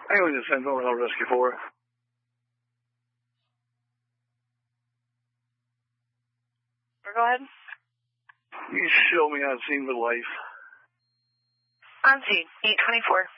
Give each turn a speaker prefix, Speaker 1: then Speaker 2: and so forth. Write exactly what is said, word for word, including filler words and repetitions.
Speaker 1: I was just sent over to Rescue four.
Speaker 2: Go ahead.
Speaker 1: You show me on scene with life.
Speaker 2: On scene, eight twenty-four.